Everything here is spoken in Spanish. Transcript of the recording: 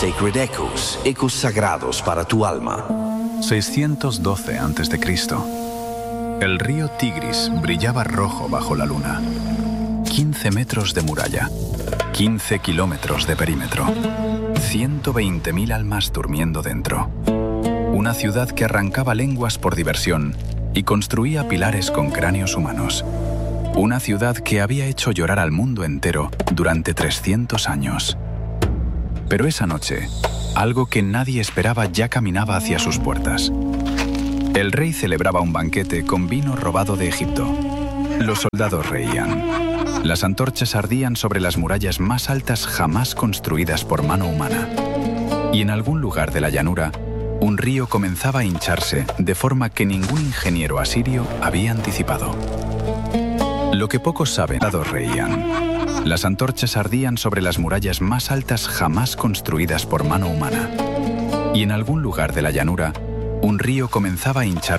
Sacred Echoes, ecos sagrados para tu alma. 612 a.C. El río Tigris brillaba rojo bajo la luna. 15 metros de muralla, 15 kilómetros de perímetro, 120.000 almas durmiendo dentro. Una ciudad que arrancaba lenguas por diversión y construía pilares con cráneos humanos. Una ciudad que había hecho llorar al mundo entero durante 300 años. Pero esa noche, algo que nadie esperaba ya caminaba hacia sus puertas. El rey celebraba un banquete con vino robado de Egipto. Los soldados reían. Las antorchas ardían sobre las murallas más altas jamás construidas por mano humana. Y en algún lugar de la llanura, un río comenzaba a hincharse de forma que ningún ingeniero asirio había anticipado. Lo que pocos saben, los soldados reían. Las antorchas ardían sobre las murallas más altas jamás construidas por mano humana. Y en algún lugar de la llanura, un río comenzaba a hincharse